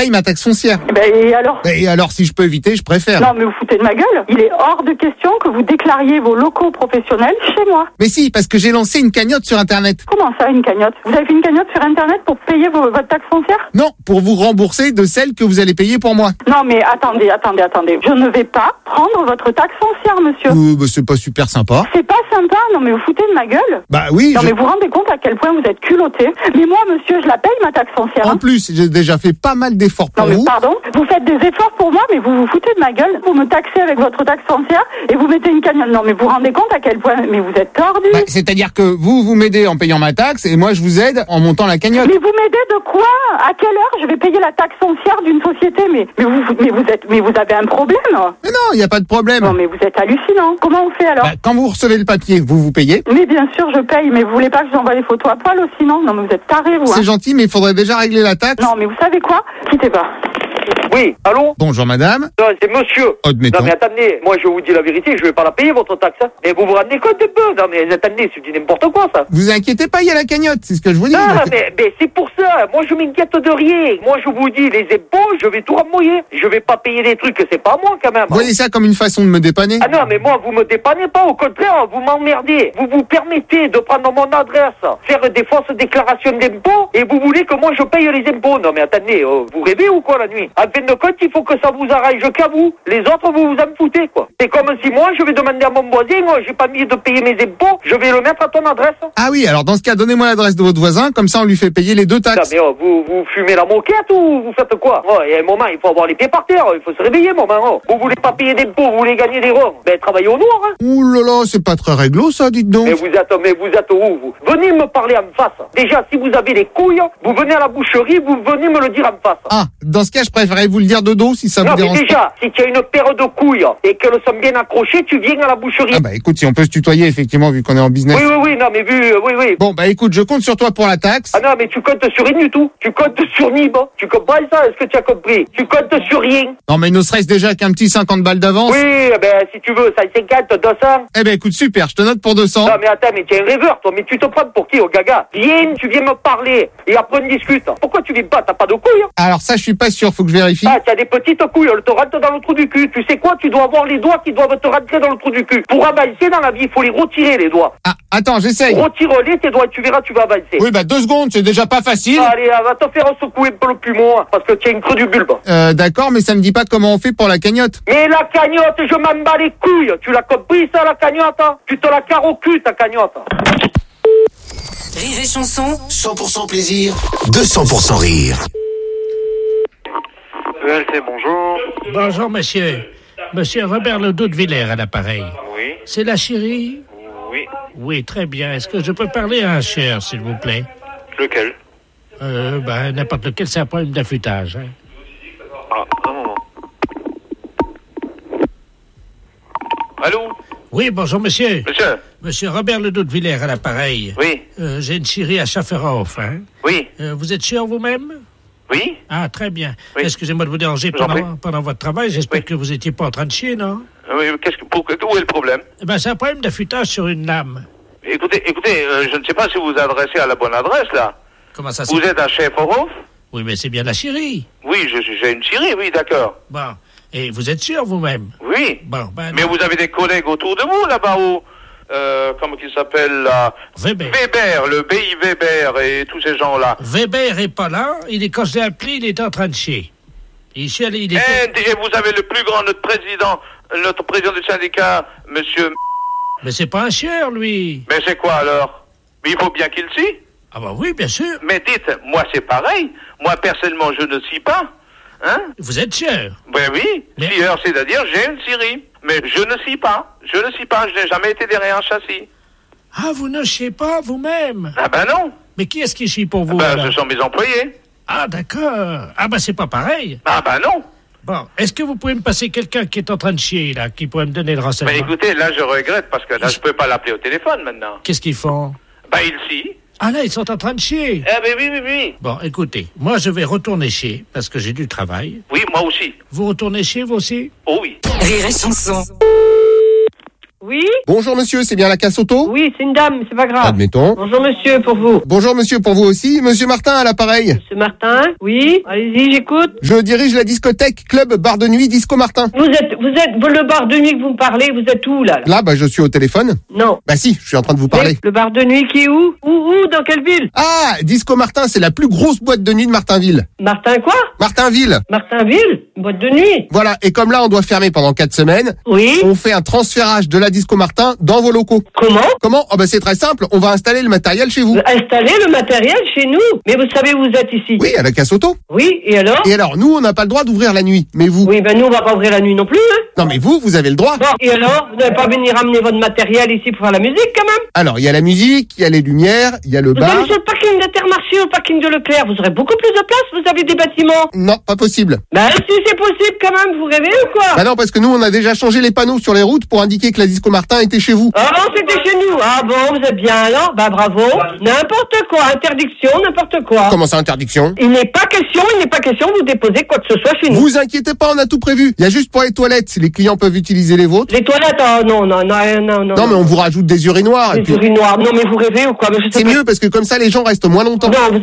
paye ma taxe foncière. Et alors ? Et alors, si je peux éviter, je préfère. Non, mais vous foutez de ma gueule. Il est hors de question que vous déclariez vos locaux professionnels chez moi. Mais si, parce que j'ai lancé une cagnotte sur Internet. Comment ça, une cagnotte ? Vous avez fait une cagnotte sur Internet pour payer votre taxe foncière ? Non, pour vous rembourser de celle que vous allez payer pour moi. Non, mais attendez. Je ne vais pas prendre votre taxe foncière, monsieur. Bah, c'est pas super sympa. C'est pas sympa, non mais vous foutez de ma gueule. Bah oui. Non mais vous vous rendez compte à quel point vous êtes culotté. Mais moi, monsieur, je la paye ma taxe foncière. En plus, j'ai déjà fait pas mal d'efforts pour vous. Pardon, vous faites des efforts pour moi, mais vous vous foutez de ma gueule. Vous me taxez avec votre taxe foncière et vous mettez une cagnotte. Non mais vous vous rendez compte à quel point, mais vous êtes tordu. Bah, c'est-à-dire que vous m'aidez en payant ma taxe et moi je vous aide en montant la cagnotte. Mais vous m'aidez de quoi ? À quelle heure je vais payer la taxe foncière d'une société ? Mais vous avez un problème. Mais non, il y a pas de problème. Non mais vous êtes hallucinant. Comment on fait alors ? Bah, quand vous recevez le papier, vous payez. Mais bien sûr, je paye, mais vous voulez pas que je vous envoie les photos à poil aussi, non ? Non mais vous êtes tarés, vous. C'est gentil, mais il faudrait déjà régler la taxe. Non mais vous savez quoi ? Quittez pas. Oui, allô ? Bonjour madame. Non, c'est monsieur. Admettons. Non mais attendez, moi je vous dis la vérité, je vais pas la payer votre taxe. Hein. Mais vous vous rendez compte un peu ? Non mais attendez, c'est du n'importe quoi ça. Vous inquiétez pas, il y a la cagnotte, c'est ce que je vous dis. Ah, mais c'est pour ça, moi je m'inquiète de rien. Moi je vous dis, les impôts, je vais tout remmoyer. Je vais pas payer des trucs que c'est pas moi quand même. Vous voyez ça comme une façon de me dépanner ? Ah non, mais moi vous me dépannez pas, au contraire, vous m'emmerdez. Vous vous permettez de prendre mon adresse, faire des fausses déclarations d'impôts, et vous voulez que moi je paye les impôts. Non mais attendez, vous rêvez ou quoi la nuit ? En fin de compte, il faut que ça vous arrange qu'à vous. Les autres, vous vous en foutez, quoi. C'est comme si moi, je vais demander à mon voisin, moi, j'ai pas mis de payer mes impôts, je vais le mettre à ton adresse. Ah oui, alors dans ce cas, donnez-moi l'adresse de votre voisin, comme ça on lui fait payer les 2 taxes. Non, mais vous fumez la moquette ou vous faites quoi ? Il y a un moment, il faut avoir les pieds par terre, il faut se réveiller, moment. Vous voulez pas payer d'impôts, vous voulez gagner des ronds. Ben, travaillez au noir, hein. Ouh là là, c'est pas très réglo, ça, dites donc. Mais vous êtes où, vous ? Venez me parler en face. Déjà, si vous avez les couilles, vous venez à la boucherie, vous venez me le dire en face. Ah, dans ce cas, je préférerais vous le dire de dos, si ça vous dérange. Déjà, si tu as une paire de couilles et qu'elles sont bien accrochées, tu viens à la boucherie. Ah bah écoute, si on peut se tutoyer, effectivement, vu qu'on est en business. Oui, non mais oui. Bon bah écoute, je compte sur toi pour la taxe. Ah non, mais tu comptes sur rien du tout. Tu comptes sur Nib. Tu comprends ça ? Est-ce que tu as compris ? Tu comptes sur rien. Non mais ne serait-ce déjà qu'un petit 50 balles d'avance. Oui, ben si tu veux, 150, 200. Eh ben écoute, super, je te note pour 200. Non mais attends, mais tu es un rêveur, toi. Mais tu te prends pour qui, au gaga ? Viens, tu viens me parler et après on discute. Pourquoi tu viens pas ? T'as pas de couilles ? Alors ça, je suis pas sûr, faut que je vérifie. Ah, tu as des petites couilles, elles te rentrent dans le trou du cul. Tu sais quoi ? Tu dois avoir les doigts qui doivent te rentrer dans le trou du cul. Pour avancer dans la vie, il faut les retirer, les doigts. Ah, attends, j'essaye. Retire-les, tes doigts, tu verras, tu vas avancer. Oui, bah 2 secondes, c'est déjà pas facile. Allez, va te faire secouer un peu le poumon, hein, parce que tu as une creux du bulbe. D'accord, mais ça me dit pas comment on fait pour la cagnotte. Mais la cagnotte, je m'en bats les couilles. Tu l'as compris, ça, la cagnotte, hein ? Tu te la carres au cul, ta cagnotte. Rire et chanson. 100% plaisir, 200% rire. ELC, bonjour. Bonjour, monsieur. Monsieur Robert Ledoux de Villers à l'appareil. Oui. C'est la chérie ? Oui. Oui, très bien. Est-ce que je peux parler à un cher, s'il vous plaît ? Lequel ? N'importe lequel, c'est un problème d'affûtage. Hein. Ah, un moment. Allô ? Oui, bonjour, monsieur. Monsieur ? Monsieur Robert Ledoux de Villers à l'appareil. Oui. J'ai une chérie à Schafferhof, hein. Oui. Vous êtes sûr vous-même ? Oui. Ah, très bien. Oui. Excusez-moi de vous déranger pendant votre travail. J'espère que vous n'étiez pas en train de chier, non ? Oui, où est le problème ? C'est un problème d'affûtage sur une lame. Écoutez, je ne sais pas si vous vous adressez à la bonne adresse, là. Comment ça Vous êtes à Schafferhof ? Oui, mais c'est bien la chérie. Oui, j'ai une chérie, oui, d'accord. Bon. Et vous êtes sûr vous-même ? Oui. Bon, mais vous avez des collègues autour de vous, là-bas, comment il s'appelle, là ? Weber, le BI Weber et tous ces gens-là. Weber est pas là. Quand je l'ai appelé, il était en train de chier. Et vous avez le plus grand, notre président du syndicat, monsieur... Mais c'est pas un chieur, lui. Mais c'est quoi, alors ? Mais il faut bien qu'il scie. Ah bah oui, bien sûr. Mais dites, moi, c'est pareil. Moi, personnellement, je ne scie pas. Hein ? Vous êtes chieur. Ben oui, scieur, c'est-à-dire j'ai une scierie. Mais je ne scie pas. Je n'ai jamais été derrière un châssis. Ah, vous ne sciez pas vous-même ? Ah ben non. Mais qui est-ce qui chie pour vous ? Ce sont mes employés. Ah, d'accord. Ah ben c'est pas pareil. Ah ben non. Bon, est-ce que vous pouvez me passer quelqu'un qui est en train de chier, là, qui pourrait me donner le renseignement ? Ben écoutez, là, je regrette, parce que là, je peux pas l'appeler au téléphone, maintenant. Qu'est-ce qu'ils font ? Ben, ils scient. Ah là, ils sont en train de chier. Ah ben oui. Bon, écoutez, moi je vais retourner chier, parce que j'ai du travail. Oui, moi aussi. Vous retournez chier, vous aussi ? Oh oui. Rire et chanson. Oui. Oui. Bonjour monsieur, c'est bien la casse auto? Oui, c'est une dame, c'est pas grave. Admettons. Bonjour monsieur, pour vous. Bonjour monsieur, pour vous aussi. Monsieur Martin à l'appareil. Monsieur Martin, oui. Allez-y, j'écoute. Je dirige la discothèque Club Bar de Nuit Disco Martin. Vous êtes le bar de nuit que vous me parlez, vous êtes où là? Là, je suis au téléphone. Non. Bah si, je suis en train de vous parler. Le bar de nuit qui est où? Où? Dans quelle ville? Ah, Disco Martin, c'est la plus grosse boîte de nuit de Martinville. Martin quoi? Martinville. Martinville? Une boîte de nuit? Voilà, et comme là on doit fermer pendant 4 semaines, oui. On fait un transférage de la Disco Martin dans vos locaux. Comment? C'est très simple, on va installer le matériel chez vous. Installer le matériel chez nous? Mais vous savez où vous êtes ici? Oui, à la casse auto. Oui, et alors? Et alors, nous on n'a pas le droit d'ouvrir la nuit, mais vous? Oui, nous on va pas ouvrir la nuit non plus, hein. Non mais vous avez le droit. Bon, et alors? Vous n'allez pas venir amener votre matériel ici pour faire la musique quand même? Alors, il y a la musique, il y a les lumières, il y a le bar. Vous allez sur le parking d'Intermarché, au parking de Leclerc, vous aurez beaucoup plus de place, vous avez des bâtiments. Non, pas possible. Si c'est possible quand même, vous rêvez ou quoi? Non, parce que nous on a déjà changé les panneaux sur les routes pour indiquer que la Disco Martin était chez vous. Ah non, c'était chez nous. Ah bon, vous êtes bien alors? Bravo. N'importe quoi, interdiction, n'importe quoi. Comment ça, interdiction? Il n'est pas question de vous déposer quoi que ce soit chez nous. Vous inquiétez pas, on a tout prévu. Il y a juste pour les toilettes, les clients peuvent utiliser les vôtres. Les toilettes, non. Non, mais on vous rajoute des urinoirs. Des urinoirs, non mais vous rêvez ou quoi? C'est mieux parce que comme ça les gens restent moins longtemps. Non,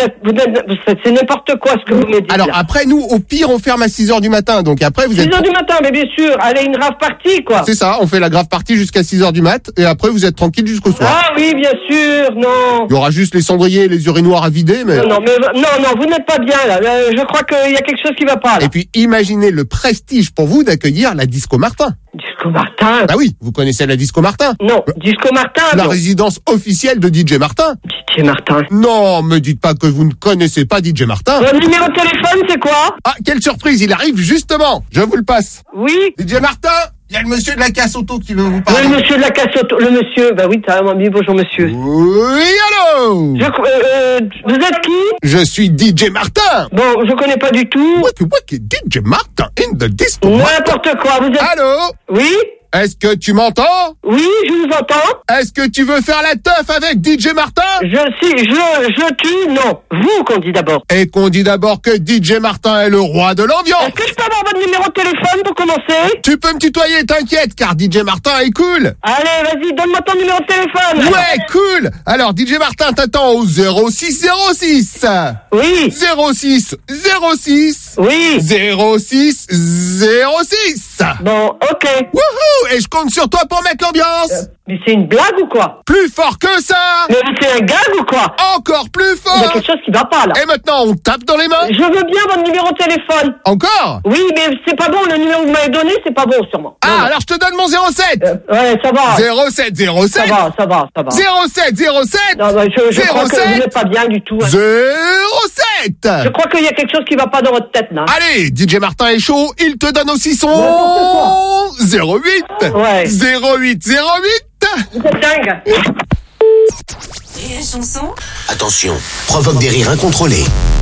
c'est n'importe quoi ce que vous me dites. Alors après, nous, au pire, on ferme à 6h du matin, donc après vous êtes... 6h du matin, mais bien sûr, allez, une rave party, quoi. C'est ça, on fait la grave partie jusqu'à 6h du mat, et après vous êtes tranquille jusqu'au soir. Ah oui, bien sûr, non. Il y aura juste les cendriers et les urinoirs à vider, mais... Non, vous n'êtes pas bien, là. Je crois qu'il y a quelque chose qui va pas, là. Et puis, imaginez le prestige pour vous d'accueillir la Disco Martin. Disco Martin? Bah oui, vous connaissez la Disco Martin? Non, Disco Martin, la résidence officielle de DJ Martin. DJ Martin? Non, me dites pas que vous ne connaissez pas DJ Martin. Votre numéro de téléphone, c'est quoi? Ah, quelle surprise, il arrive justement. Je vous le passe. Oui. DJ Martin, il y a le monsieur de la casse auto qui veut vous parler. Oui, le monsieur de la casse auto. Le monsieur, oui, t'as dit bonjour monsieur. Oui, allô? Vous êtes qui? Je suis DJ Martin. Bon, je connais pas du tout. What DJ Martin in the disco? N'importe quoi, vous êtes... Allô? Oui? Est-ce que tu m'entends? Oui, je vous entends. Est-ce que tu veux faire la teuf avec DJ Martin? Tu, non. Vous qu'on dit d'abord. Et qu'on dit d'abord que DJ Martin est le roi de l'ambiance. Est-ce que je peux avoir votre numéro de téléphone pour commencer? Tu peux me tutoyer, t'inquiète, car DJ Martin est cool. Allez, vas-y, donne-moi ton numéro de téléphone. Ouais, cool. Alors, DJ Martin t'attend au 0606. Oui. 06. Oui. 06. Bon, ok. Wouhou! Et je compte sur toi pour mettre l'ambiance. Mais c'est une blague ou quoi? Plus fort que ça! Mais c'est un gag ou quoi? Encore plus fort! Il y a quelque chose qui va pas là. Et maintenant, on tape dans les mains? Je veux bien votre numéro de téléphone. Encore? Oui, mais c'est pas bon, le numéro que vous m'avez donné, c'est pas bon sûrement. Ah, alors je te donne mon 07! Ouais, ça va. 07. Ça va. 07. Non, je crois que vous n'êtes pas bien du tout. Hein. 07! Je crois qu'il y a quelque chose qui va pas dans votre tête là. Allez, DJ Martin est chaud, il te donne aussi son 08. Ouais. 08. Vous êtes dingue. Et la chanson? Attention, provoque des rires incontrôlés.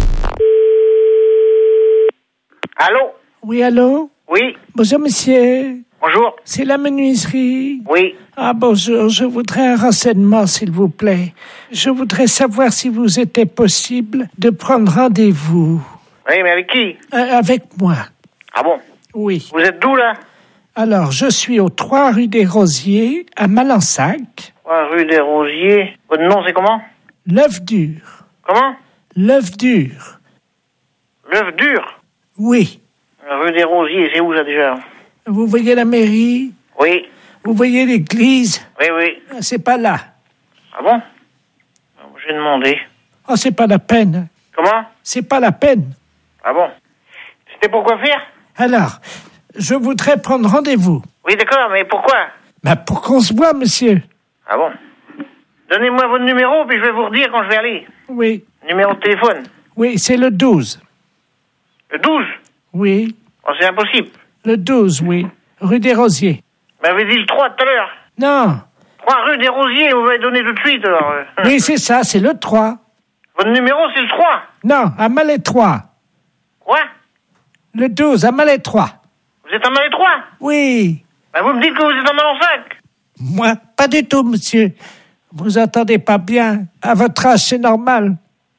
Allô? Oui, allô? Oui. Bonjour, monsieur. Bonjour. C'est la menuiserie? Oui. Ah, bonjour. Je voudrais un renseignement, s'il vous plaît. Je voudrais savoir si vous était possible de prendre rendez-vous. Oui, mais avec qui? Avec moi. Ah bon? Oui. Vous êtes d'où, là? Alors, je suis au 3 rue des Rosiers, à Malensac. 3 rue des Rosiers. Votre nom, c'est comment? L'œuf dur. Comment? L'œuf dur. L'œuf dur? Oui. Rue des Rosiers, c'est où, ça, déjà? Vous voyez la mairie? Oui. Vous voyez l'église? Oui. C'est pas là. Ah bon? J'ai demandé. Oh, c'est pas la peine. Comment? C'est pas la peine. Ah bon? C'était pour quoi faire? Alors, je voudrais prendre rendez-vous. Oui, d'accord, mais pourquoi? Pour qu'on se voit, monsieur. Ah bon? Donnez-moi votre numéro, puis je vais vous redire quand je vais aller. Oui. Numéro de téléphone? Oui, c'est le 12. Le 12? Oui. Oh, c'est impossible. Le 12, oui. Rue des Rosiers. Vous m'avez dit le 3 tout à l'heure. Non. 3 rue des Rosiers, vous m'avez donné tout de suite, alors. Oui, c'est ça, c'est le 3. Votre numéro, c'est le 3? Non, à Malais 3. Quoi? Le 12, à Malais 3. Vous êtes à Malais 3? Oui. Vous me dites que vous êtes à Malensac? Moi, pas du tout, monsieur. Vous entendez pas bien. À votre âge, c'est normal.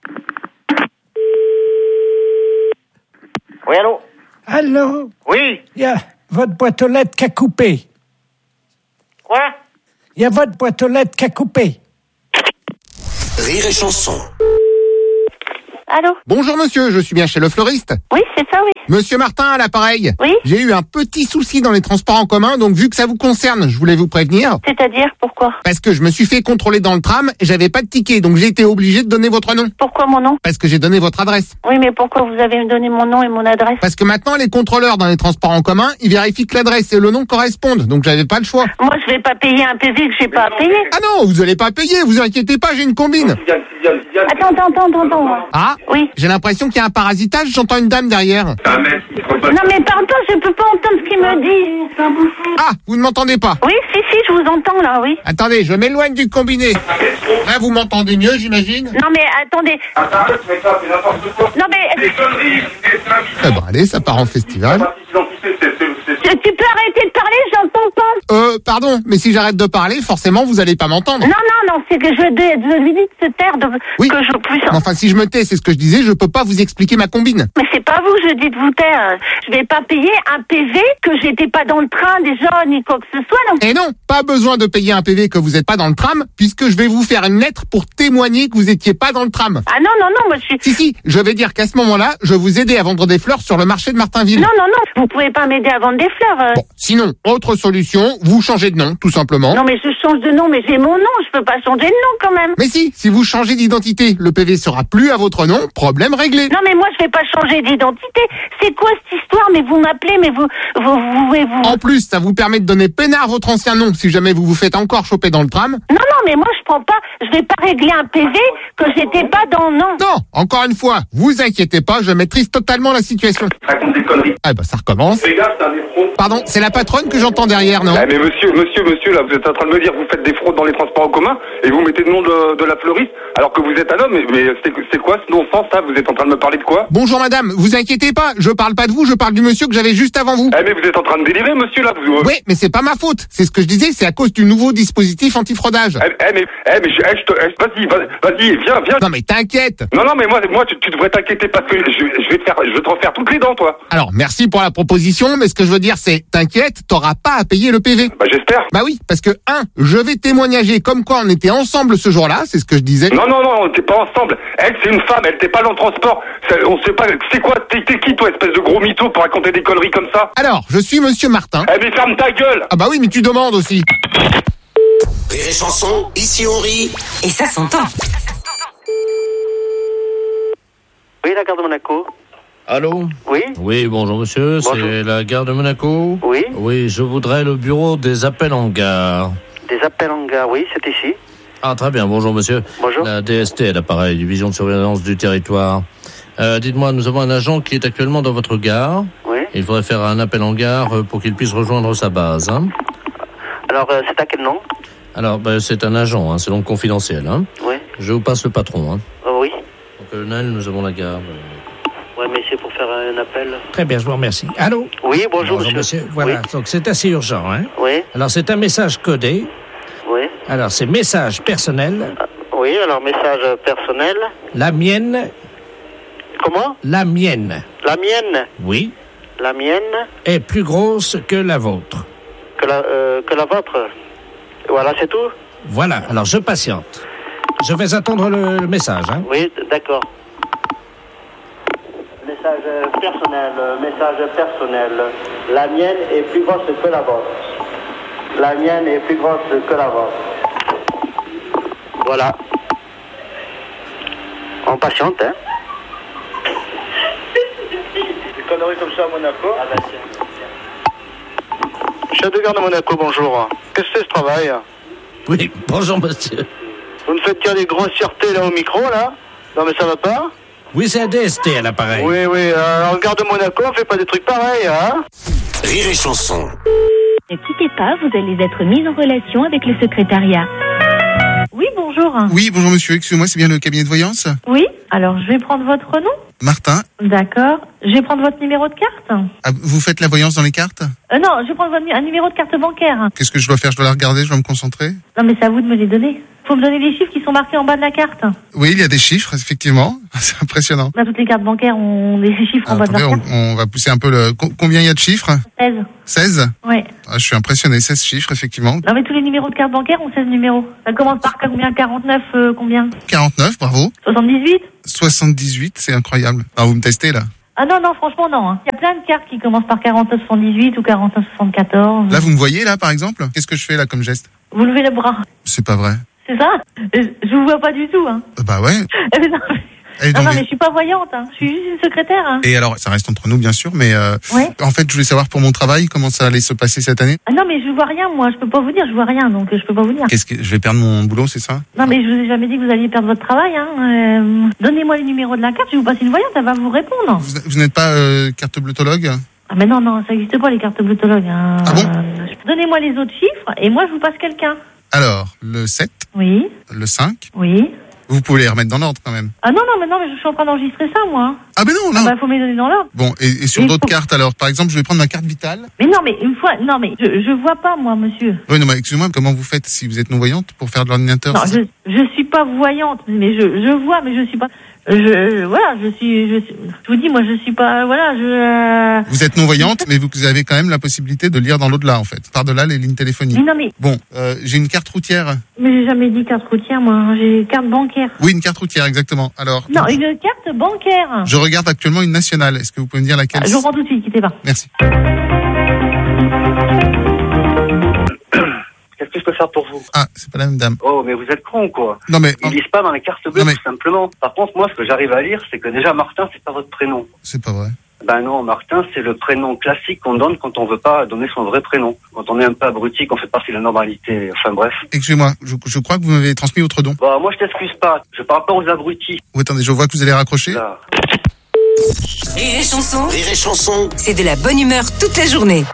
Oui, allô? Allô? Oui. Il y a votre boîte aux lettres qui a coupé. Quoi? Il y a votre boîte aux lettres qui a coupé. Rire et chanson. Allô? Bonjour monsieur, je suis bien chez le fleuriste. Oui, c'est ça, oui. Monsieur Martin à l'appareil. Oui. J'ai eu un petit souci dans les transports en commun, donc vu que ça vous concerne, je voulais vous prévenir. C'est-à-dire, pourquoi? Parce que je me suis fait contrôler dans le tram et j'avais pas de ticket, donc j'ai été obligé de donner votre nom. Pourquoi mon nom? Parce que j'ai donné votre adresse. Oui, mais pourquoi vous avez donné mon nom et mon adresse? Parce que maintenant, les contrôleurs dans les transports en commun, ils vérifient que l'adresse et le nom correspondent, donc j'avais pas le choix. Moi, je vais pas payer un PV que j'ai pas à payer. Ah non, vous allez pas payer, vous inquiétez pas, j'ai une combine. Attends. Ah, Oui. j'ai l'impression qu'il y a un parasitage, j'entends une dame derrière. Non, mais pardon, je peux pas entendre ce qu'il me dit. Ah, vous ne m'entendez pas? Oui, si, je vous entends, là, oui. Attendez, je m'éloigne du combiné. Là, vous m'entendez mieux, j'imagine? Non, mais attendez. Non, mais... Eh ben, allez, ça part en festival. Tu peux arrêter de parler, j'entends pas. Pardon, mais si j'arrête de parler, forcément, vous allez pas m'entendre. Non, c'est que je lui dis de se taire, Oui. que je puisse... Enfin, si je me tais, c'est ce que je disais, je peux pas vous expliquer ma combine. Mais c'est pas vous, je dis de vous taire. Je vais pas payer un PV que j'étais pas dans le train déjà, ni quoi que ce soit. Donc... Et non, pas besoin de payer un PV que vous êtes pas dans le tram, puisque je vais vous faire une lettre pour témoigner que vous étiez pas dans le tram. Ah non, moi je suis... Si, je vais dire qu'à ce moment-là, je vous aidais à vendre des fleurs sur le marché de Martinville. Non, vous pouvez pas m'aider à vendre des fleurs. Bon, sinon, autre solution, vous changez de nom, tout simplement. Non, mais je change de nom, mais j'ai mon nom, je peux pas changer de nom quand même. Mais si vous changez d'identité, le PV sera plus à votre nom, problème réglé. Non, mais moi je vais pas changer d'identité. C'est quoi cette histoire? Mais vous m'appelez, mais vous... En plus, ça vous permet de donner peinard votre ancien nom, si jamais vous vous faites encore choper dans le tram. Non, mais moi je prends pas, je vais pas régler un PV que j'étais pas dans, non. Non, encore une fois, vous inquiétez pas, je maîtrise totalement la situation. Raconte des conneries. Ah bah ça recommence. Fais gaffe, c'est un escroc. Pardon, c'est la patronne que j'entends derrière, non? Mais monsieur, là, vous êtes en train de me dire que vous faites des fraudes dans les transports en commun et vous mettez le nom de la fleuriste alors que vous êtes un homme. Mais c'est quoi ce non-sens, ça? Vous êtes en train de me parler de quoi? Bonjour madame, vous inquiétez pas, je parle pas de vous, je parle du monsieur que j'avais juste avant vous. Mais vous êtes en train de délirer, monsieur, là. Oui, mais c'est pas ma faute. C'est ce que je disais, c'est à cause du nouveau dispositif antifraudage. Vas-y, viens. Non mais t'inquiète. Non, mais moi, tu devrais t'inquiéter parce que je vais te refaire toutes les dents, toi. Alors, merci pour la proposition, mais ce que je veux dire, c'est, t'inquiète, t'auras pas à payer le PV. Bah, j'espère. Bah oui, parce que, je vais témoignager comme quoi on était ensemble ce jour-là, c'est ce que je disais. Non, on n'était pas ensemble. Elle, c'est une femme, elle t'est pas dans le transport. On sait pas, c'est quoi, t'es qui, toi, espèce de gros mytho pour raconter des conneries comme ça? Alors, je suis monsieur Martin. Mais ferme ta gueule! Ah bah oui, mais tu demandes aussi. Rire et chanson, ici on rit. Et ça s'entend. Oui, la gare de Monaco. Allô? Oui? Oui, bonjour monsieur, bonjour. C'est la gare de Monaco? Oui? Oui, je voudrais le bureau des appels en gare. Des appels en gare, oui, c'est ici. Ah, très bien, bonjour monsieur. Bonjour. La DST, l'appareil, division de surveillance du territoire. Dites-moi, nous avons un agent qui est actuellement dans votre gare. Oui. Il faudrait faire un appel en gare pour qu'il puisse rejoindre sa base. Hein. Alors, c'est à quel nom? Alors, c'est un agent, hein, c'est donc confidentiel. Hein. Oui. Je vous passe le patron. Hein. Oui. Au colonel, nous avons la gare. Ouais, mais c'est pour faire un appel. Très bien, je vous remercie. Allô? Oui, bonjour monsieur. Voilà, oui. donc c'est assez urgent, hein? Oui. Alors, c'est un message codé. Oui. Alors, c'est message personnel. Oui, alors message personnel. La mienne. Comment? La mienne. La mienne? Oui. La mienne? Est plus grosse que la vôtre. Que la vôtre? Voilà, c'est tout? Voilà, alors je patiente. Je vais attendre le message, hein? Oui, d'accord. Message personnel. La mienne est plus grosse que la vôtre. La mienne est plus grosse que la vôtre. Voilà. On patiente, hein? Des conneries comme ça à Monaco? Ah bah tiens. Chef de gare de Monaco, bonjour. Qu'est-ce que c'est ce travail? Oui, bonjour monsieur. Vous me faites dire des grossièretés là au micro, là? Non mais ça va pas? Oui, c'est un DST à l'appareil. Oui, en gare de Monaco, on fait pas des trucs pareils, hein? Rire et chanson. Ne quittez pas, vous allez être mis en relation avec le secrétariat. Oui, bonjour. Oui, bonjour monsieur, excusez-moi, c'est bien le cabinet de voyance? Oui, alors je vais prendre votre nom. Martin. D'accord. Je vais prendre votre numéro de carte. Ah, vous faites la voyance dans les cartes? Non, je vais prendre un numéro de carte bancaire. Qu'est-ce que je dois faire? Je dois la regarder, je dois me concentrer? Non, mais c'est à vous de me les donner. Faut me donner les chiffres qui sont marqués en bas de la carte. Oui, il y a des chiffres, effectivement. C'est impressionnant. Là, toutes les cartes bancaires ont des chiffres en bas de la carte. On va pousser un peu le... Combien il y a de chiffres ? 16. 16 ? Oui. Je suis impressionné, 16 chiffres, effectivement. Non, mais tous les numéros de carte bancaire ont 16 numéros. Ça commence par combien ? 49, combien ? 49, bravo. 78 ? 78, c'est incroyable. Ah, vous me testez, là ? Ah non, franchement, non. Hein. Il y a plein de cartes qui commencent par 49,78 ou 49,74. Là, vous me voyez, là, par exemple ? Qu'est-ce que je fais, là, comme geste ? Vous levez le bras. C'est pas vrai. C'est ça ? Je vous vois pas du tout, hein. Bah ouais. Non, mais je suis pas voyante, hein. Je suis juste une secrétaire, hein. Et alors, ça reste entre nous, bien sûr, mais ouais. En fait, je voulais savoir pour mon travail, comment ça allait se passer cette année ? Ah non, mais je vois rien, moi. Je peux pas vous dire, je vois rien, donc je peux pas vous dire. Qu'est-ce que je vais perdre mon boulot, c'est ça ? Non, mais je vous ai jamais dit que vous alliez perdre votre travail, hein. Donnez-moi le numéro de la carte, je vais vous passer une voyante, elle va vous répondre. Vous n'êtes pas carte bleutologue ? Ah mais non, ça n'existe pas les cartes bleutologues. Hein. Ah bon ? Donnez-moi les autres chiffres et moi je vous passe quelqu'un. Alors, le 7 ? Oui. Le 5 ? Oui. Vous pouvez les remettre dans l'ordre quand même. Ah non, mais je suis en train d'enregistrer ça, moi. Ah ben non. Faut me les donner dans l'ordre. Bon, et sur d'autres cartes alors, par exemple, je vais prendre ma carte vitale. Mais non, mais une fois, je vois pas, moi, monsieur. Oui, non, mais excusez-moi, comment vous faites si vous êtes non-voyante pour faire de l'ordinateur ? Non, je suis pas voyante, mais je vois, mais je suis pas... Je vous dis, moi, je suis pas, Vous êtes non-voyante, mais vous avez quand même la possibilité de lire dans l'au-delà, en fait. Par-delà les lignes téléphoniques. Mais non, mais... Bon, j'ai une carte routière. Mais j'ai jamais dit carte routière, moi. J'ai carte bancaire. Oui, une carte routière, exactement. Alors... Non, une carte bancaire. Je regarde actuellement une nationale. Est-ce que vous pouvez me dire laquelle ? Je vous rends tout de suite, quittez pas. Merci. Qu'est-ce que je peux faire pour vous ? Ah, c'est pas la même dame. Oh, mais vous êtes con, quoi. Non, mais... Ils lisent pas dans les cartes bleues, tout simplement. Par contre, moi, ce que j'arrive à lire, c'est que déjà, Martin, c'est pas votre prénom. C'est pas vrai. Ben non, Martin, c'est le prénom classique qu'on donne quand on veut pas donner son vrai prénom. Quand on est un peu abruti, qu'on fait partie de la normalité. Enfin, bref. Excusez-moi, je crois que vous m'avez transmis votre don. Bah, moi, je t'excuse pas. Je parle pas aux abrutis. Oui, attendez, je vois que vous allez raccrocher. Là. Rire et chanson. Rire et chanson. C'est de la bonne humeur toute la journée.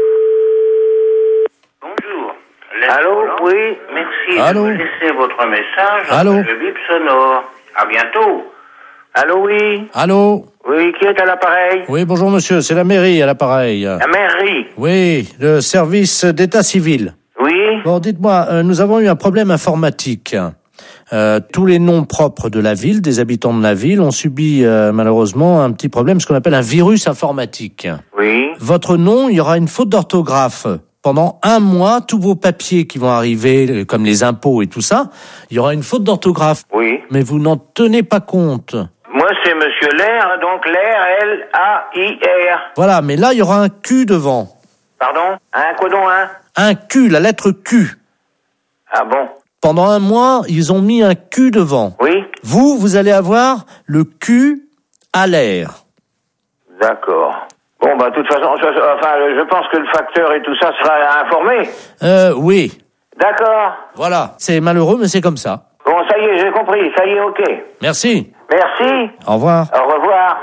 Allô, oui, merci Allô. de me laisser votre message. Allô. Le bip sonore. À bientôt. Allô, oui. Allô ? Oui, qui est à l'appareil ? Oui, bonjour monsieur, c'est la mairie à l'appareil. La mairie. Oui, le service d'état civil. Oui. Bon, dites-moi, nous avons eu un problème informatique. Tous les noms propres de la ville, des habitants de la ville, ont subi malheureusement un petit problème, ce qu'on appelle un virus informatique. Oui. Votre nom, il y aura une faute d'orthographe. Pendant 1 mois, tous vos papiers qui vont arriver, comme les impôts et tout ça, il y aura une faute d'orthographe. Oui. Mais vous n'en tenez pas compte. Moi, c'est Monsieur Lair, donc Lair, L-A-I-R. Voilà, mais là, il y aura un Q devant. Pardon ? Un quoi donc, hein ? Un Q, la lettre Q. Ah bon ? Pendant 1 mois, ils ont mis un Q devant. Oui. Vous allez avoir le Q à l'air. D'accord. Bon, de toute façon, je pense que le facteur et tout ça sera informé. Oui. D'accord. Voilà. C'est malheureux, mais c'est comme ça. Bon, ça y est, j'ai compris. Ça y est, ok. Merci. Merci. Au revoir. Au revoir.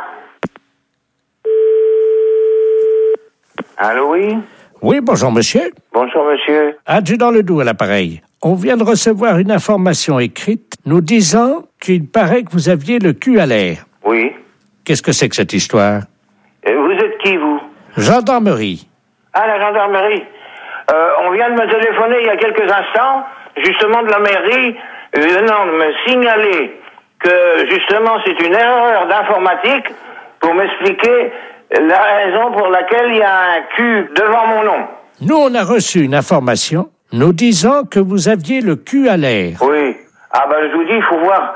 Allô, oui? Oui, bonjour, monsieur. Bonjour, monsieur. Adjudant Ledoux à l'appareil. On vient de recevoir une information écrite nous disant qu'il paraît que vous aviez le cul à l'air. Oui. Qu'est-ce que c'est que cette histoire? Vous êtes qui, vous? Gendarmerie. Ah, la gendarmerie. On vient de me téléphoner il y a quelques instants, justement de la mairie, venant de me signaler que, justement, c'est une erreur d'informatique pour m'expliquer la raison pour laquelle il y a un Q devant mon nom. Nous, on a reçu une information nous disant que vous aviez le cul à l'air. Oui. Ah, je vous dis, il faut voir.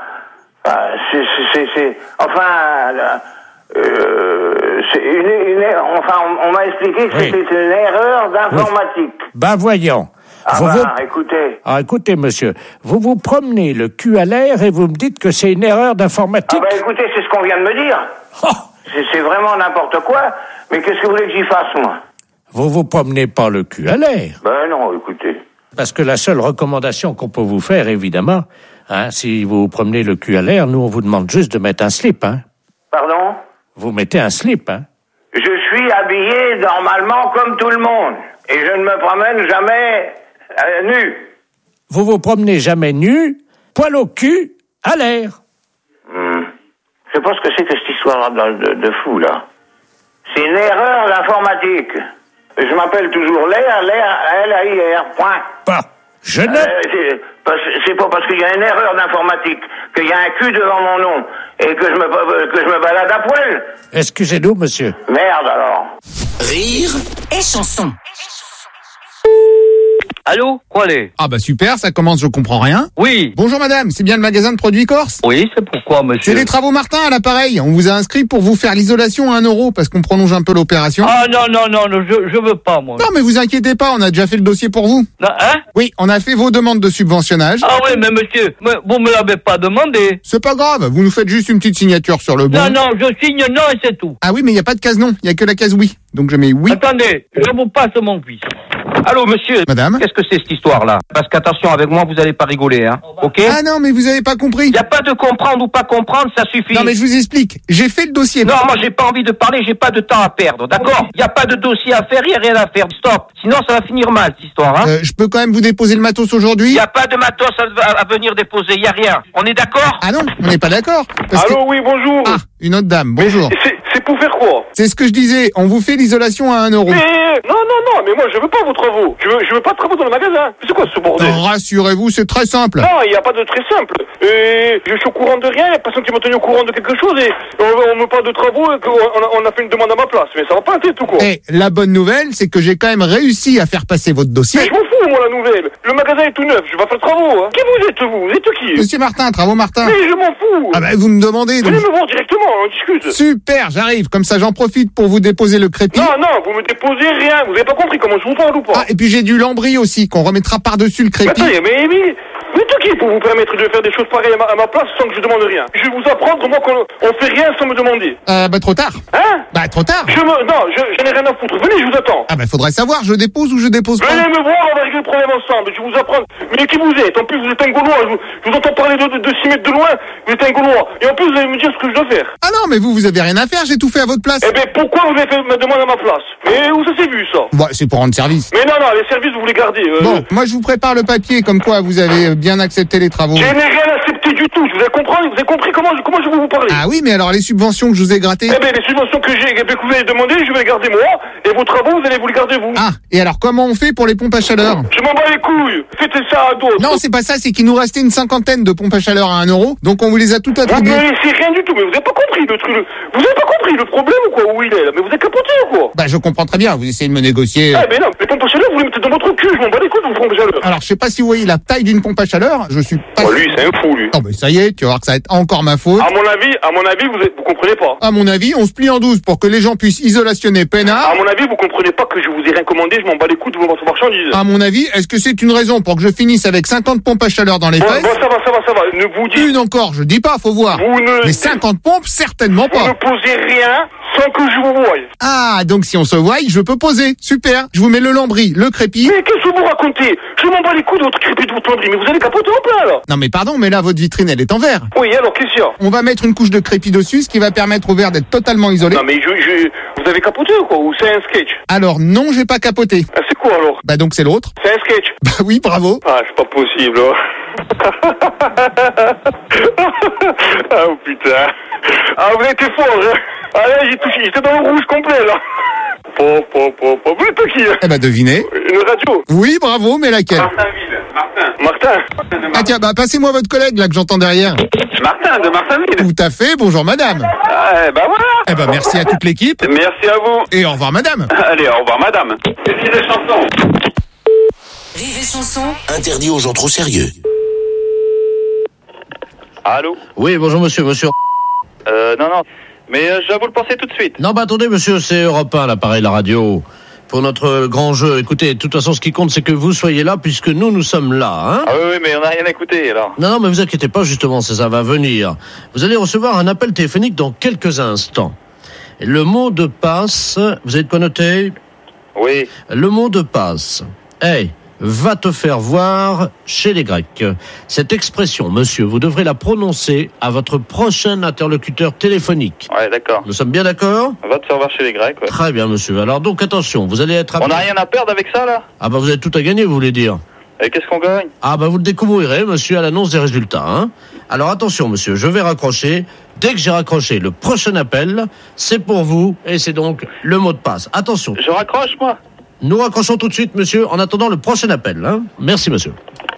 On m'a expliqué que c'était une erreur d'informatique. Oui. Voyons. Écoutez. Écoutez, monsieur, vous promenez le cul à l'air et vous me dites que c'est une erreur d'informatique. Écoutez, c'est ce qu'on vient de me dire. Oh. C'est vraiment n'importe quoi. Mais qu'est-ce que vous voulez que j'y fasse, moi? Vous promenez pas le cul à l'air. Non, écoutez. Parce que la seule recommandation qu'on peut vous faire, évidemment, si vous promenez le cul à l'air, nous, on vous demande juste de mettre un slip, Pardon? Vous mettez un slip, Je suis habillé normalement comme tout le monde. Et je ne me promène jamais nu. Vous promenez jamais nu, poil au cul, à l'air. Je sais pas ce que c'est que cette histoire de fou, là. C'est une erreur d'informatique. Je m'appelle toujours Lair, L-A-I-R, point. Je ne... C'est pas parce qu'il y a une erreur d'informatique, qu'il y a un cul devant mon nom, et que je me balade à poil. Excusez-nous, monsieur. Merde, alors. Rire et chanson. Allô? Quoi les? Ah bah super, ça commence, je comprends rien. Oui. Bonjour madame, c'est bien le magasin de produits corse? Oui, c'est pourquoi, monsieur? C'est les travaux Martin à l'appareil. On vous a inscrit pour vous faire l'isolation à 1 euro parce qu'on prolonge un peu l'opération. Ah non, je veux pas, moi. Non mais vous inquiétez pas, on a déjà fait le dossier pour vous. Non, hein? Oui, on a fait vos demandes de subventionnage. Ah oui, mais monsieur, vous me l'avez pas demandé. C'est pas grave, vous nous faites juste une petite signature sur le bon. Non, je signe non et c'est tout. Ah oui, mais il y a pas de case non, il y a que la case oui. Donc je mets oui. Attendez, je vous passe mon fils. Allô, monsieur. Madame? Qu'est-ce que c'est cette histoire-là? Parce qu'attention, avec moi, vous allez pas rigoler, hein. Ok? Ah non, mais vous avez pas compris. Y a pas de comprendre ou pas comprendre, ça suffit. Non mais je vous explique, j'ai fait le dossier. Non, moi j'ai pas envie de parler, j'ai pas de temps à perdre, d'accord? Y a pas de dossier à faire, y a rien à faire. Stop. Sinon ça va finir mal cette histoire, hein. Je peux quand même vous déposer le matos aujourd'hui? Y a pas de matos à venir déposer, y a rien. On est d'accord? Ah non, on n'est pas d'accord. Allô, oui, bonjour. Ah, une autre dame, bonjour. C'est pour faire quoi? C'est ce que je disais, on vous fait l'isolation à 1 euro. Non, mais moi je veux pas vos travaux. Je veux pas de travaux dans le magasin. C'est quoi ce bordel? Non, rassurez-vous, c'est très simple. Non, il y a pas de très simple. Je suis au courant de rien, il y a personne qui m'a tenu au courant de quelque chose et on me parle de travaux et qu'on a fait une demande à ma place. Mais ça va pas la tête ou quoi? Et la bonne nouvelle, c'est que j'ai quand même réussi à faire passer votre dossier. Mais je m'en fous, moi, la nouvelle. Le magasin est tout neuf, je vais faire travaux, hein. Qui vous êtes, vous? Vous êtes qui? Monsieur Martin, travaux Martin. Mais je m'en fous. Ah bah vous me demandez. Donc... Venez me voir directement, on discute. Super, j'arrive. Comme ça, j'en profite pour vous déposer le crépi. Non, vous me déposez rien. Vous avez pas compris comment je vous parle ou pas? Ah, et puis j'ai du lambris aussi, qu'on remettra par-dessus le crépi. Attends, mais tout qui pour vous permettre de faire des choses pareilles à ma place sans que je demande rien? Je vais vous apprendre, moi, qu'on fait rien sans me demander. Bah trop tard. Hein? Bah trop tard. Non, je n'ai rien à foutre. Venez, je vous attends. Ah bah faudrait savoir, je dépose ou je dépose pas. Venez me voir, on va régler le problème ensemble. Je vais vous apprendre. Mais qui vous êtes? En plus, vous êtes un Gaulois. Je vous entends parler de 6 mètres de loin. Vous êtes un Gaulois. Et en plus, vous allez me dire ce que je dois faire. Ah non, mais vous avez rien à faire, j'ai tout fait à votre place. Eh ben, pourquoi vous avez fait ma demande à ma place? Et où ça s'est vu, ça? Ouais, c'est pour rendre service. Mais non, les services, vous les gardez. Bon, moi je vous prépare le papier, comme quoi vous avez bien accepté les travaux. Je n'ai rien accepté du tout. Vous avez compris comment je vais vous parler? Ah oui, mais alors les subventions que je vous ai grattées? Eh ben, les subventions que vous avez demandées, je vais les garder moi. Et vos travaux, vous allez vous les garder vous. Ah, et alors comment on fait pour les pompes à chaleur? Je m'en bats les couilles. Faites ça à d'autres. Non, c'est pas ça, c'est qu'il nous restait une 50aine de pompes à chaleur à 1 euro, donc on vous les a toutes attribuées. Mais c'est rien du tout, mais vous avez pas compris le truc. Vous avez pas compris le problème ou quoi? Où il est là? Mais vous êtes capoté ou quoi? Bah je comprends très bien, vous essayez de me négocier. Eh ben non, les pompes à chaleur, vous les mettez dans votre cul, je m'en bats les couilles de vos pompes à chaleur. Alors je sais pas si vous voyez la taille d'une pompe à chaleur, je suis pas... Oh, lui, c'est un fou, lui. Oh bah ça y est, tu vas voir que ça va être encore ma faute. À mon avis, vous comprenez pas. À mon avis, on se plie en 12 pour que les gens puissent isolationner peinard. À mon avis, vous comprenez pas que je vous ai rien commandé, je m'en bats les couilles de votre marchandise. À mon avis, est-ce que c'est une raison pour que je finisse avec 50 pompes à chaleur dans les fesses? Bon, ça va. Ne vous dites... Une encore, je dis pas, faut voir. Mais 50 pompes, certainement pas. Vous ne posez rien sans que je vous voie. Ah, donc si on se voit, je peux poser. Super. Je vous mets le lambris, le crépi. Mais qu'est-ce que vous racontez? Je m'en bats les couilles de votre crépi, de votre lambris, mais vous allez capoter en plein, là. Non mais pardon, mais là, votre vitrine, elle est en verre. Oui, alors qu'est-ce qu'il y a? On va mettre une couche de crépi dessus, ce qui va permettre au verre d'être totalement isolé. Non mais vous avez capoté ou quoi? Ou c'est un sketch? Alors non, j'ai pas capoté. Ah, c'est quoi alors? Bah donc c'est l'autre. C'est un sketch? Bah oui, bravo. Ah, c'est pas possible, hein. Ah oh, putain. Ah, vous avez été fort, hein. Ah là, j'ai touché, j'étais dans le rouge complet, là. Vous êtes qui? Eh bah devinez. Une radio? Oui, bravo, mais laquelle? Martin. Ah tiens, bah passez-moi votre collègue là que j'entends derrière. Martin, de Martinville. Tout à fait, bonjour madame. Ah, bah voilà. Eh bah merci à toute l'équipe. Merci à vous. Et au revoir madame. Allez, au revoir madame. C'est des chansons. Rire et chanson. Interdit aux gens trop sérieux. Allô? Oui, bonjour monsieur. Non. Mais je vais vous le penser tout de suite. Non, bah attendez monsieur, c'est Europe 1, l'appareil, la radio. Pour notre grand jeu, écoutez, de toute façon, ce qui compte, c'est que vous soyez là, puisque nous sommes là, hein. Ah oui, mais on n'a rien écouté, alors. Non, mais vous inquiétez pas, justement, ça va venir. Vous allez recevoir un appel téléphonique dans quelques instants. Le mot de passe, vous avez de quoi noter? Oui. Le mot de passe. Hey, va te faire voir chez les Grecs. Cette expression, monsieur, vous devrez la prononcer à votre prochain interlocuteur téléphonique. Ouais, d'accord. Nous sommes bien d'accord? Va te faire voir chez les Grecs, ouais. Très bien, monsieur. Alors donc, attention, vous allez être... On n'a rien à perdre avec ça, là? Ah bah vous avez tout à gagner, vous voulez dire? Et qu'est-ce qu'on gagne? Ah bah vous le découvrirez, monsieur, à l'annonce des résultats, hein. Alors attention, monsieur, je vais raccrocher. Dès que j'ai raccroché le prochain appel, c'est pour vous, et c'est donc le mot de passe. Attention. Je raccroche, moi? Nous raccrochons tout de suite, monsieur, en attendant le prochain appel. Hein. Merci, monsieur.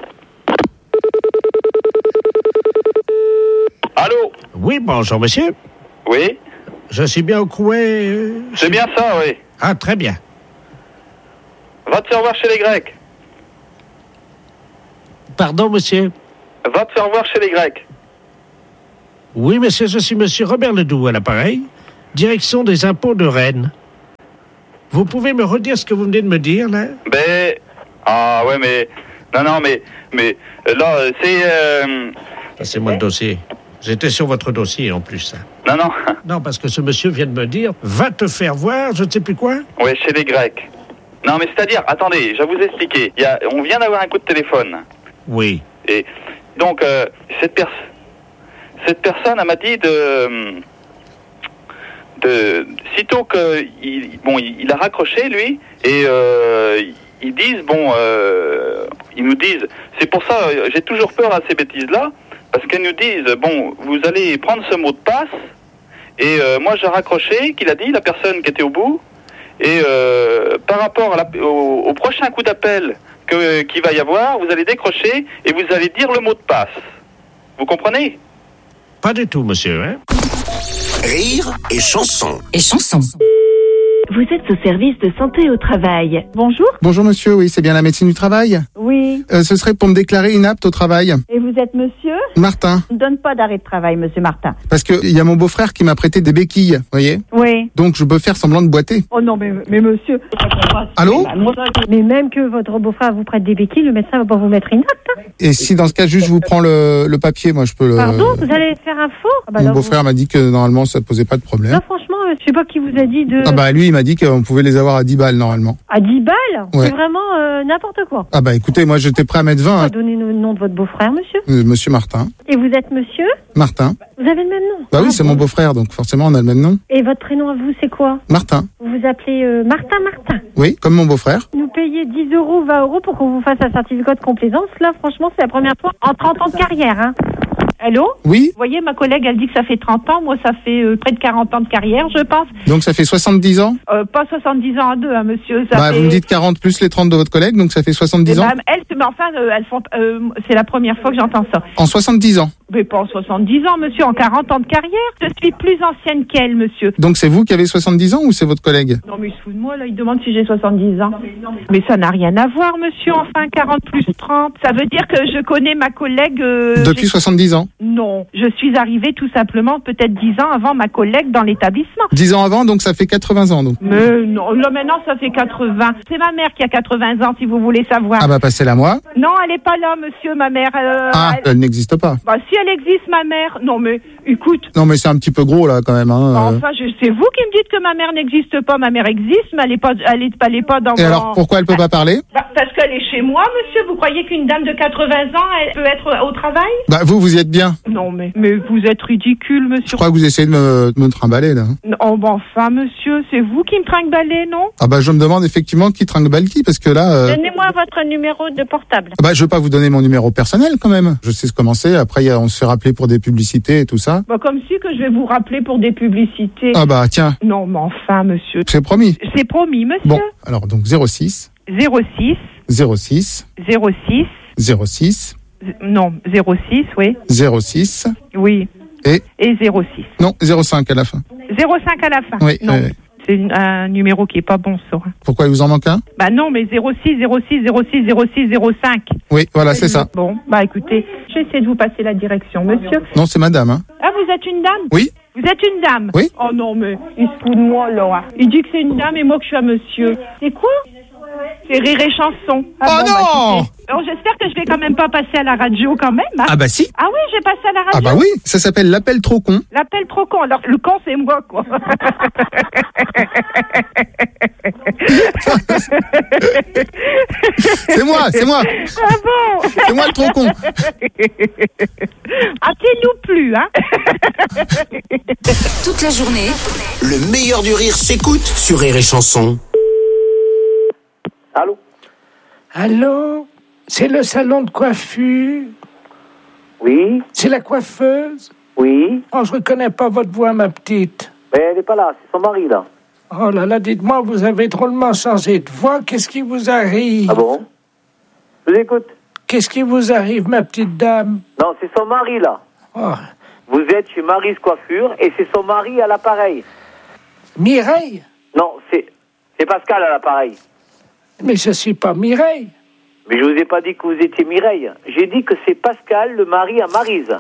Allô? Oui, bonjour, monsieur. Oui? Je suis bien au Crouet. C'est bien ça, oui. Ah, très bien. Va te faire voir chez les Grecs. Pardon, monsieur? Va te faire voir chez les Grecs. Oui, monsieur, je suis monsieur Robert Ledoux à l'appareil, direction des impôts de Rennes. Vous pouvez me redire ce que vous venez de me dire, là? Ah, ouais, mais... Non, mais là, c'est... Passez-moi le dossier. J'étais sur votre dossier, en plus. Non. Non, parce que ce monsieur vient de me dire, va te faire voir, je ne sais plus quoi. Ouais, chez les Grecs. Non, mais c'est-à-dire, attendez, je vais vous expliquer. On vient d'avoir un coup de téléphone. Oui. Et donc, cette personne, elle m'a dit sitôt que il a raccroché, lui, et ils nous disent, c'est pour ça, j'ai toujours peur à ces bêtises-là, parce qu'ils nous disent, vous allez prendre ce mot de passe, et moi j'ai raccroché, qu'il a dit, la personne qui était au bout, et par rapport au prochain coup d'appel qu'il va y avoir, vous allez décrocher, et vous allez dire le mot de passe. Vous comprenez? Pas du tout, monsieur, hein? Rire et chanson. Vous êtes au service de santé au travail. Bonjour. Bonjour monsieur, oui, c'est bien la médecine du travail. Oui. Ce serait pour me déclarer inapte au travail. Et vous êtes monsieur? Martin. On ne donne pas d'arrêt de travail, monsieur Martin. Parce que il y a mon beau-frère qui m'a prêté des béquilles, vous voyez? Oui. Donc je peux faire semblant de boiter. Oh non, mais monsieur... Allô? Mais même que votre beau-frère vous prête des béquilles, le médecin va pas vous mettre une note. Et si dans ce cas, juste je vous prends le papier, moi je peux le... Pardon, vous allez faire un faux? Mon beau-frère m'a dit que normalement ça posait pas de problème. Non, franchement, je sais pas qui vous a dit de... Ah bah lui, il m'a dit qu'on pouvait les avoir à 10 balles normalement. À 10 balles? Ouais. C'est vraiment n'importe quoi. Ah bah écoutez, moi j'étais prêt à mettre 20. Donnez le nom de votre beau-frère, monsieur. Monsieur Martin. Et vous êtes monsieur? Martin. Vous avez le même nom? Bah oui, c'est mon beau-frère, donc forcément on a le même nom. Et votre prénom à vous, c'est quoi? Martin. Vous vous appelez Martin. Oui, comme mon beau-frère. Nous payez 10 €, 20 € pour qu'on vous fasse un certificat de complaisance. Là, franchement, c'est la première fois en 30 ans de carrière, hein. Allô? Oui. Vous voyez, ma collègue, elle dit que ça fait 30 ans. Moi, ça fait près de 40 ans de carrière, je pense. Donc ça fait 70 ans? Pas 70 ans à deux, hein, monsieur. Ça fait... Vous me dites 40 plus les 30 de votre collègue, donc ça fait 70 ans? Mais enfin, elles font... c'est la première fois que j'entends ça. En 70 ans? Mais pas en 70 ans, monsieur, en 40 ans de carrière. Je suis plus ancienne qu'elle, monsieur. Donc c'est vous qui avez 70 ans ou c'est votre collègue? Non, mais il se fout de moi, là. Il demande si j'ai 70 ans. Mais ça n'a rien à voir, monsieur. Enfin, 40 plus 30. Ça veut dire que je connais ma collègue... Depuis 70 ans? Non. Je suis arrivée tout simplement peut-être 10 ans avant ma collègue dans l'établissement. 10 ans avant, donc ça fait 80 ans, donc. Mais non, là maintenant ça fait 80. C'est ma mère qui a 80 ans, si vous voulez savoir. Ah bah passez-la moi. Non, elle est pas là, monsieur, ma mère. Elle n'existe pas. Bah si elle existe, ma mère. Non mais, écoute. Non mais c'est un petit peu gros là quand même. Hein, Enfin, c'est vous qui me dites que ma mère n'existe pas. Ma mère existe, mais elle est pas dans. Et alors pourquoi elle peut pas parler? Parce qu'elle est chez moi, monsieur. Vous croyez qu'une dame de 80 ans, elle peut être au travail? Bah vous y êtes bien. Non mais vous êtes ridicule, monsieur. Je crois que vous essayez de me trimballer là. Oh bah enfin, monsieur, c'est vous qui me trinqueballez, non? Ah bah je me demande effectivement qui trinqueballe qui, parce que là... Donnez-moi votre numéro de portable. Ah bah je veux pas vous donner mon numéro personnel quand même. Je sais comment c'est, après on se fait rappeler pour des publicités et tout ça. Bah comme si que je vais vous rappeler pour des publicités. Ah bah tiens. Non mais enfin, monsieur. C'est promis. C'est promis, monsieur. Bon, alors donc 06. 06. 06. 06. 06. Non, 06, oui. 06. Oui. Et 06. Non, 05 à la fin. 05 à la fin. Oui. Non, c'est un numéro qui est pas bon, ça. Pourquoi il vous en manque un? Bah non, mais 06, 06, 06, 06, 05. Oui, voilà, c'est ça. Bon, bah écoutez, j'essaie de vous passer la direction, monsieur. Non, c'est madame, hein. Ah, vous êtes une dame? Oui. Vous êtes une dame? Oui. Oh non, mais il se fout de moi, là. Il dit que c'est une dame et moi que je suis un monsieur. C'est quoi? C'est Rire et Chanson. Ah bon, non bah, alors, j'espère que je vais quand même pas passer à la radio quand même. Hein. Ah bah si. Ah oui, je vais passer à la radio. Ah bah oui, ça s'appelle l'appel trop con. L'appel trop con. Alors, le con, c'est moi, quoi. C'est moi. Ah bon? C'est moi le trop con. Appelez-nous plus, hein. Toute la journée, le meilleur du rire s'écoute sur Rire et Chanson. Allô? Allô? C'est le salon de coiffure? Oui. C'est la coiffeuse? Oui. Oh, je reconnais pas votre voix, ma petite. Mais elle n'est pas là, c'est son mari, là. Oh là là, dites-moi, vous avez drôlement changé de voix. Qu'est-ce qui vous arrive? Ah bon? Je vous écoute. Qu'est-ce qui vous arrive, ma petite dame? Non, c'est son mari, là. Oh. Vous êtes chez Maryse Coiffure et c'est son mari à l'appareil. Mireille? Non, c'est Pascal à l'appareil. Mais je suis pas Mireille. Mais je vous ai pas dit que vous étiez Mireille. J'ai dit que c'est Pascal, le mari à Maryse.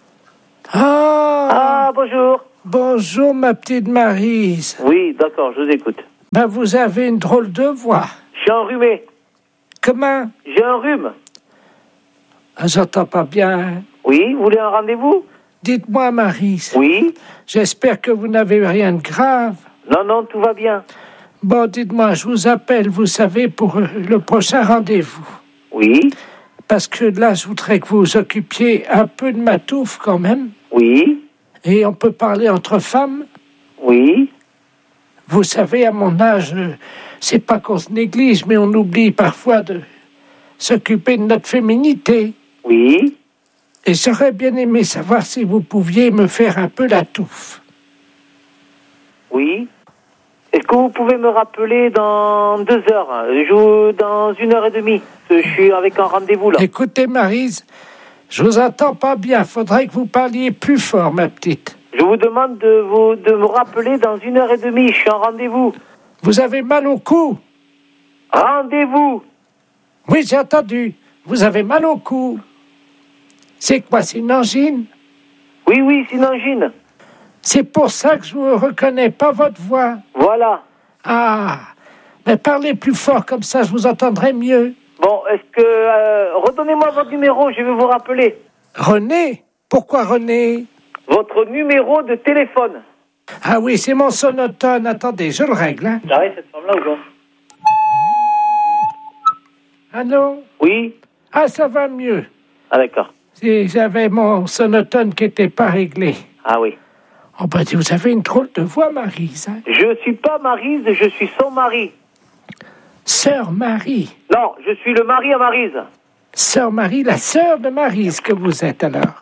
Ah, bonjour. Bonjour, ma petite Maryse. Oui, d'accord, je vous écoute. Ben, vous avez une drôle de voix. Je suis enrhumé. Comment? J'ai un rhume. Ah, j'entends pas bien. Oui, vous voulez un rendez-vous? Dites-moi, Maryse. Oui. J'espère que vous n'avez rien de grave. Non, non, tout va bien. Bon, dites-moi, je vous appelle, vous savez, pour le prochain rendez-vous. Oui. Parce que là, je voudrais que vous vous occupiez un peu de ma touffe quand même. Oui. Et on peut parler entre femmes. Oui. Vous savez, à mon âge, c'est pas qu'on se néglige, mais on oublie parfois de s'occuper de notre féminité. Oui. Et j'aurais bien aimé savoir si vous pouviez me faire un peu la touffe. Oui. Est-ce que vous pouvez me rappeler dans 2 heures, dans 1h30? Je suis avec un rendez-vous là. Écoutez, Maryse, je vous entends pas bien. Faudrait que vous parliez plus fort, ma petite. Je vous demande de me rappeler dans 1h30. Je suis en rendez-vous. Vous avez mal au cou? Rendez-vous. Oui, j'ai entendu. Vous avez mal au cou. C'est quoi, c'est une angine? Oui, oui, c'est une angine. C'est pour ça que je ne reconnais pas votre voix. Voilà. Ah, mais parlez plus fort, comme ça je vous entendrai mieux. Bon, est-ce que... redonnez-moi votre numéro, je vais vous rappeler. René? Pourquoi René? Votre numéro de téléphone. Ah oui, c'est mon sonotone. Attendez, je le règle. Hein. J'arrête cette femme-là ou quoi? Allô? Oui. Ah, ça va mieux. Ah, d'accord. J'avais mon sonotone qui n'était pas réglé. Ah oui. Oh ben, vous avez une drôle de voix, Maryse. Hein? Je suis pas Maryse, je suis son mari. Sœur Marie? Non, je suis le mari à Maryse. Sœur Marie, la sœur de Maryse que vous êtes alors.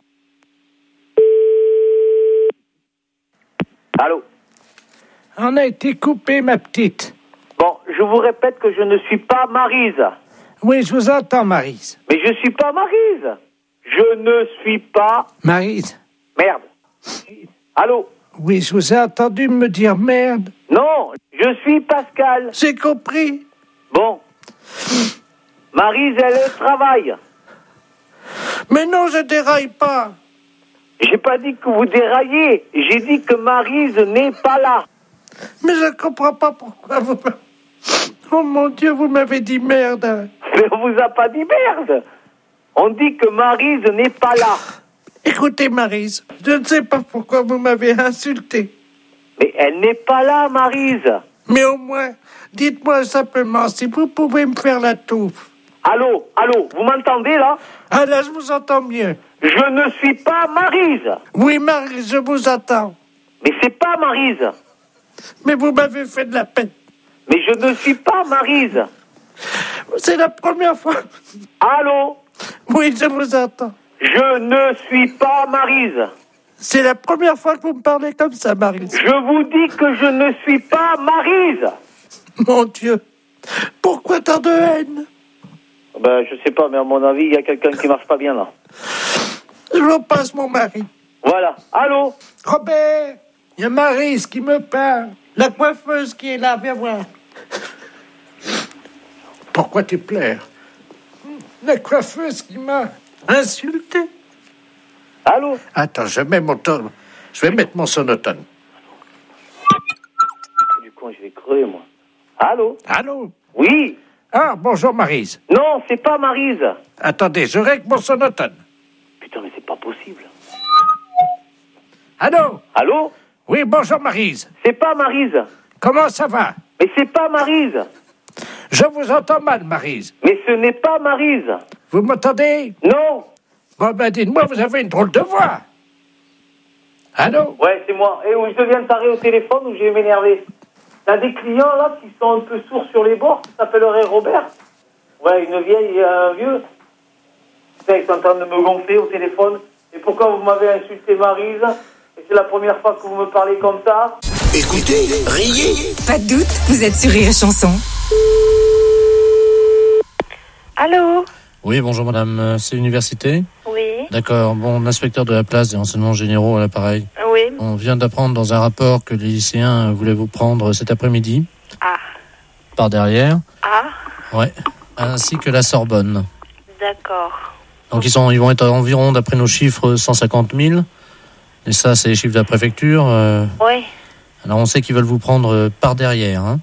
Allô? On a été coupé, ma petite. Bon, je vous répète que je ne suis pas Maryse. Oui, je vous entends, Maryse. Mais je suis pas Maryse. Je ne suis pas... Maryse. Merde. Allô? Oui, je vous ai entendu me dire merde. Non, je suis Pascal. J'ai compris. Bon. Maryse, elle travaille. Mais non, je déraille pas. J'ai pas dit que vous déraillez. J'ai dit que Maryse n'est pas là. Mais je comprends pas pourquoi vous... Oh mon Dieu, vous m'avez dit merde. Mais on vous a pas dit merde. On dit que Maryse n'est pas là. Écoutez, Maryse, je ne sais pas pourquoi vous m'avez insulté. Mais elle n'est pas là, Maryse. Mais au moins, dites-moi simplement si vous pouvez me faire la touffe. Allô, allô, vous m'entendez là? Ah là, je vous entends mieux. Je ne suis pas Maryse. Oui, Maryse, je vous attends. Mais c'est pas Maryse. Mais vous m'avez fait de la peine. Mais je ne suis pas Maryse. C'est la première fois. Allô? Oui, je vous entends. Je ne suis pas Maryse. C'est la première fois que vous me parlez comme ça, Maryse. Je vous dis que je ne suis pas Maryse. Mon Dieu. Pourquoi tant de haine? Ben, je sais pas, mais à mon avis, il y a quelqu'un qui marche pas bien là. Je vous passe mon mari. Voilà. Allô? Robert, il y a Maryse qui me parle. La coiffeuse qui est là, viens voir. Pourquoi tu pleures? La coiffeuse qui m'a insulté. Allô? Attends, je vais mettre mon sonotone. Du con, je vais crever, moi. Allô? Allô? Oui? Ah, bonjour Maryse. Non, c'est pas Maryse. Attendez, je règle mon sonotone. Putain, mais c'est pas possible. Allô? Allô? Oui, bonjour Maryse. C'est pas Maryse. Comment ça va? Mais c'est pas Maryse. Je vous entends mal, Maryse. Mais ce n'est pas Maryse. Vous m'entendez? Non. Bon, ben dites-moi, vous avez une drôle de voix. Allô? Ouais, c'est moi. Et où je deviens taré au téléphone ou je vais m'énerver. T'as des clients là qui sont un peu sourds sur les bords, qui s'appelleraient Robert. Ouais, une vieille et un vieux. Putain, ils sont en train de me gonfler au téléphone. Et pourquoi vous m'avez insulté Maryse? Et c'est la première fois que vous me parlez comme ça? Écoutez, riez. Pas de doute, vous êtes sur Rire et Chanson. Allô? Oui, bonjour madame, c'est l'université? Oui. D'accord, bon, l'inspecteur de la place des renseignements généraux à l'appareil. Oui. On vient d'apprendre dans un rapport que les lycéens voulaient vous prendre cet après-midi. Ah. Par derrière. Ah. Ouais. Ainsi que la Sorbonne. D'accord. Donc ils vont être environ, d'après nos chiffres, 150 000. Et ça, c'est les chiffres de la préfecture. Oui. Alors on sait qu'ils veulent vous prendre par derrière. Hein.